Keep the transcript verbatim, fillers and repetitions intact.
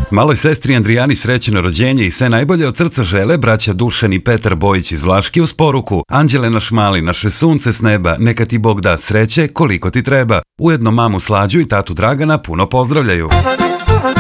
Maloj sestri Andrijani srećeno rođenje i sve najbolje od srca žele braća Dušan i Petar Bojić iz Vlaški uz poruku: Anđele naš mali, naše sunce s neba, neka ti Bog da sreće koliko ti treba. Ujedno mamu Slađu i tatu Dragana puno pozdravljaju.